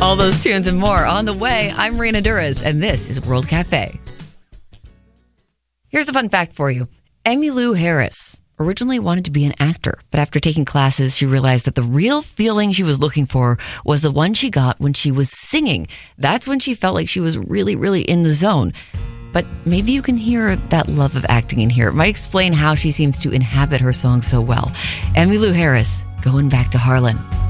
All those tunes and more on the way. I'm Reina Duras, and this is World Cafe. Here's a fun fact for you. Emmylou Harris originally wanted to be an actor, but after taking classes, she realized that the real feeling she was looking for was the one she got when she was singing. That's when she felt like she was really, really in the zone. But maybe you can hear that love of acting in here. It might explain how she seems to inhabit her song so well. Emmylou Harris, Going Back to Harlan.